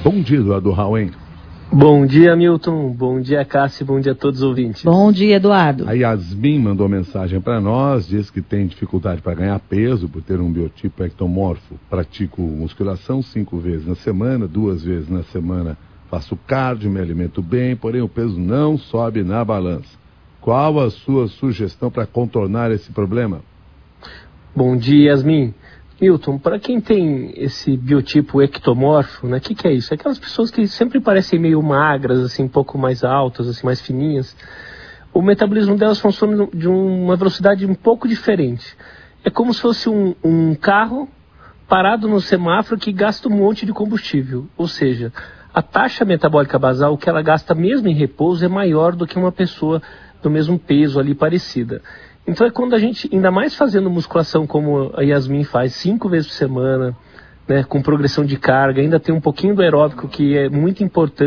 Bom dia, Eduardo Rauen. Bom dia, Milton. Bom dia, Cássio. Bom dia a todos os ouvintes. Bom dia, Eduardo. A Yasmin mandou mensagem para nós, diz que tem dificuldade para ganhar peso por ter um biotipo ectomorfo. Pratico musculação 5 vezes na semana, 2 vezes na semana faço cardio, me alimento bem, porém o peso não sobe na balança. Qual a sua sugestão para contornar esse problema? Bom dia, Yasmin. Milton, para quem tem esse biotipo ectomorfo, né, que é isso? É aquelas pessoas que sempre parecem meio magras, assim, um pouco mais altas, assim, mais fininhas. O metabolismo delas funciona de uma velocidade um pouco diferente. É como se fosse um carro parado no semáforo que gasta um monte de combustível. Ou seja, a taxa metabólica basal, que ela gasta mesmo em repouso, é maior do que uma pessoa do mesmo peso ali parecida. Então é quando a gente, ainda mais fazendo musculação como a Yasmin faz, 5 vezes por semana, né, com progressão de carga, ainda tem um pouquinho do aeróbico que é muito importante.